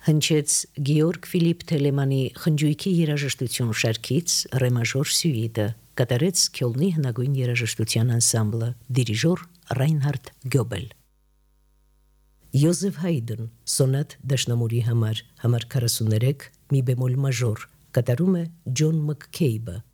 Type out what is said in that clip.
Հնչեց Գեորգ Ֆիլիպ Թելեմանի խնջույքի երաժշտություն շարքից ռե մաժոր սյուիտը, կատարեց Քյոլնի հնագույն երաժշտության անսամբլը, դիրիժոր Ռայնհարդ Գյոբել։ Յոզեֆ Հայդն, սոնատ դաշնամուրի համար 43, մի բեմոլ մաժոր, կատարում է Ջոն Մաքքեյբը։